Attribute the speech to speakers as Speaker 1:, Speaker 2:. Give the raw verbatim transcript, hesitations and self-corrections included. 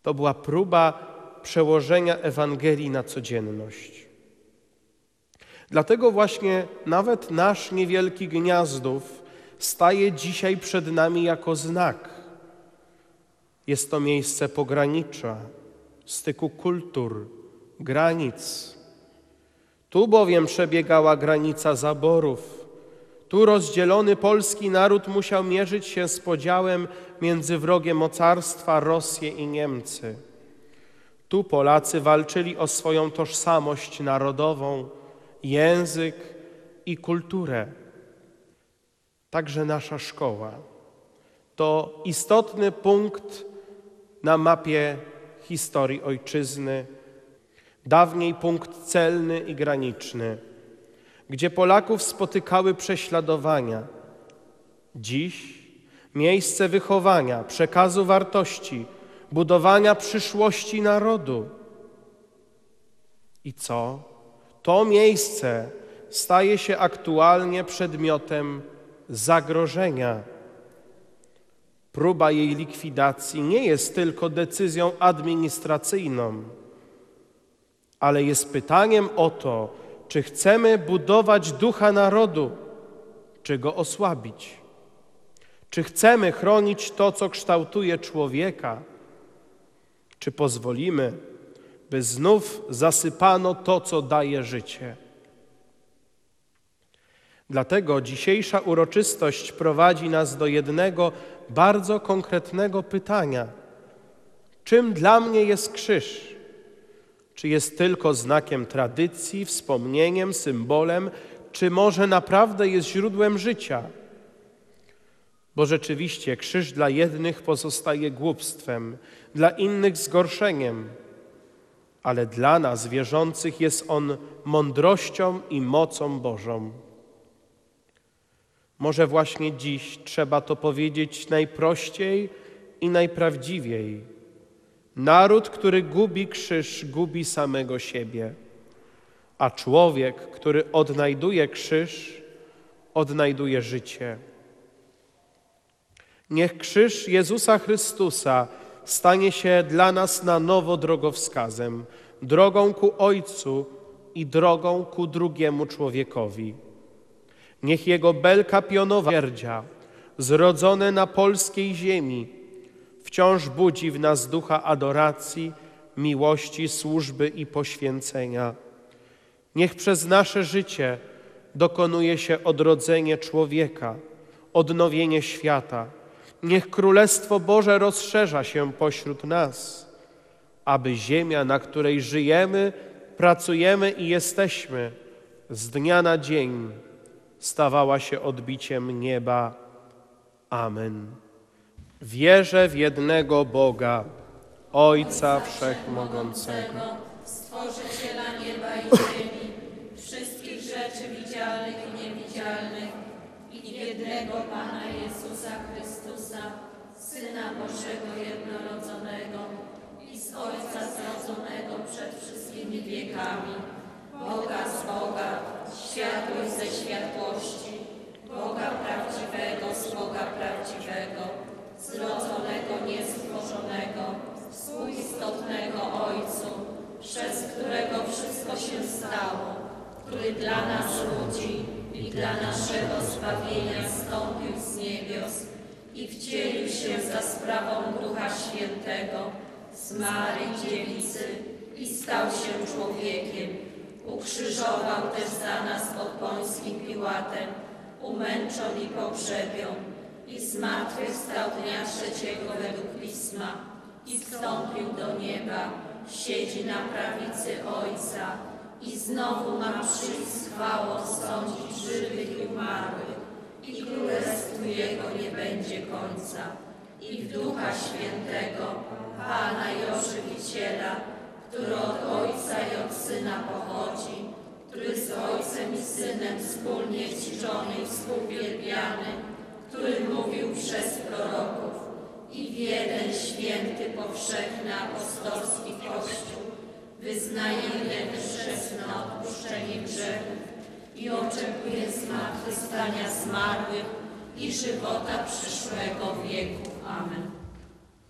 Speaker 1: To była próba przełożenia Ewangelii na codzienność. Dlatego właśnie nawet nasz niewielki Gniazdów staje dzisiaj przed nami jako znak. Jest to miejsce pogranicza, styku kultur, granic. Tu bowiem przebiegała granica zaborów. Tu rozdzielony polski naród musiał mierzyć się z podziałem między wrogie mocarstwa, Rosję i Niemcy. Tu Polacy walczyli o swoją tożsamość narodową, język i kulturę. Także nasza szkoła to istotny punkt na mapie historii ojczyzny, dawniej punkt celny i graniczny, gdzie Polaków spotykały prześladowania. Dziś miejsce wychowania, przekazu wartości, budowania przyszłości narodu. I co? To miejsce staje się aktualnie przedmiotem zagrożenia. Próba jej likwidacji nie jest tylko decyzją administracyjną, ale jest pytaniem o to, czy chcemy budować ducha narodu, czy go osłabić. Czy chcemy chronić to, co kształtuje człowieka, czy pozwolimy, by znów zasypano to, co daje życie. Dlatego dzisiejsza uroczystość prowadzi nas do jednego bardzo konkretnego pytania. Czym dla mnie jest krzyż? Czy jest tylko znakiem tradycji, wspomnieniem, symbolem, czy może naprawdę jest źródłem życia? Bo rzeczywiście krzyż dla jednych pozostaje głupstwem, dla innych zgorszeniem, ale dla nas wierzących jest on mądrością i mocą Bożą. Może właśnie dziś trzeba to powiedzieć najprościej i najprawdziwiej. Naród, który gubi krzyż, gubi samego siebie, a człowiek, który odnajduje krzyż, odnajduje życie. Niech krzyż Jezusa Chrystusa stanie się dla nas na nowo drogowskazem, drogą ku Ojcu i drogą ku drugiemu człowiekowi. Niech Jego belka pionowa twierdzia, zrodzone na polskiej ziemi, wciąż budzi w nas ducha adoracji, miłości, służby i poświęcenia. Niech przez nasze życie dokonuje się odrodzenie człowieka, odnowienie świata. Niech Królestwo Boże rozszerza się pośród nas, aby ziemia, na której żyjemy, pracujemy i jesteśmy, z dnia na dzień stawała się odbiciem nieba. Amen. Wierzę w jednego Boga, Ojca Wszechmogącego,
Speaker 2: Stworzyciela nieba i ziemi, wszystkich rzeczy widzialnych i niewidzialnych, i w jednego Pana Jezusa Chrystusa, Syna Bożego jednorodzonego i z Ojca zrodzonego przed wszystkimi wiekami, Boga z Boga, światłość ze światłości, Boga prawdziwego z Boga prawdziwego, zrodzonego, niestworzonego, współistotnego Ojcu, przez którego wszystko się stało, który dla nas ludzi i dla naszego zbawienia zstąpił z niebios i wcielił się za sprawą Ducha Świętego z Maryi Dziewicy i stał się człowiekiem. Ukrzyżował też za nas pod Pońskim Piłatem, umęczon i pogrzebion i zmartwychwstał dnia trzeciego według Pisma i wstąpił do nieba, siedzi na prawicy Ojca i znowu ma przyjść z chwałą sądzić żywych i umarłych i królestwu Jego nie będzie końca. I w Ducha Świętego, Pana i Ożywiciela, który od Ojca i od Syna pochodzi, który z Ojcem i Synem wspólnie czczony i współwielbiany, który mówił przez proroków, i w jeden święty, powszechny, apostolski Kościół, wyznajemy chrzest na odpuszczenie grzechów i oczekuje zmartwychwstania zmarłych i żywota przyszłego wieku. Amen.